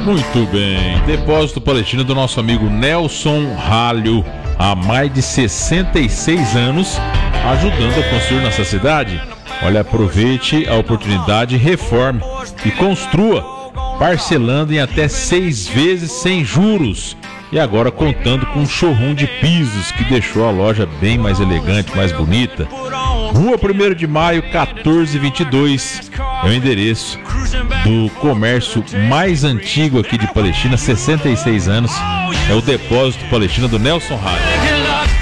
Muito bem. Depósito Palestina do nosso amigo Nelson Ralho, há mais de 66 anos, ajudando a construir nossa cidade. Olha, aproveite a oportunidade, reforme e construa, parcelando em até 6 vezes sem juros. E agora contando com um showroom de pisos que deixou a loja bem mais elegante, mais bonita. Rua 1º de Maio, 1422, é o endereço do comércio mais antigo aqui de Palestina, 66 anos. É o Depósito Palestina do Nelson Ralho.